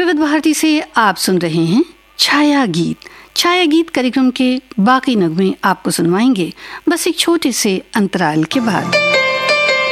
विविध भारती से आप सुन रहे हैं छाया गीत। छाया गीत कार्यक्रम के बाकी नगमे आपको सुनवाएंगे बस एक छोटे से अंतराल के बाद।